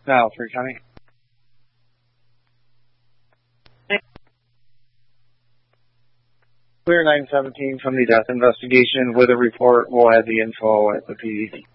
Now, 3 County. Clear 917 from the death investigation. With a report, we'll have the info at the PD.